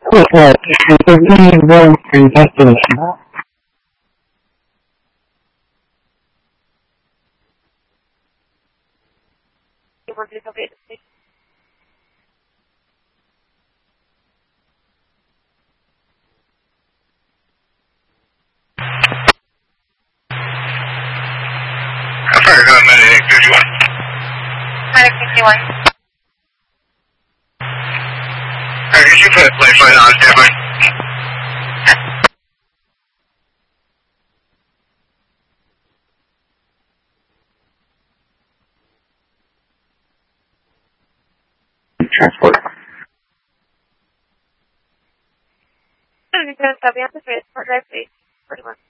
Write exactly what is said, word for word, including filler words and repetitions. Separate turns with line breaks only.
Okay, so we will investigation.
Fire gun, Medic fifty-one.
Medic fifty-one.
Alright, you should put a play fight on standby.
Transport.
Está bien, transport drive, please. forty-one.